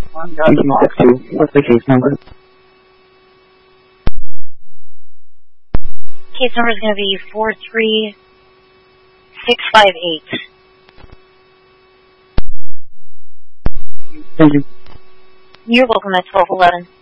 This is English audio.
What's the case number? Case number is going to be 43658. Thank you. You're welcome at 1211.